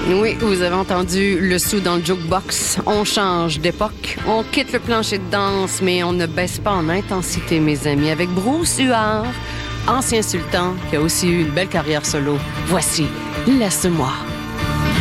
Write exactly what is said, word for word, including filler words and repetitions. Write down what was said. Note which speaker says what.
Speaker 1: Oui, vous avez entendu le sou dans le jukebox. On change d'époque, on quitte le plancher de danse, mais on ne baisse pas en intensité, mes amis. Avec Bruce Huard, ancien sultan, qui a aussi eu une belle carrière solo. Voici Laisse-moi.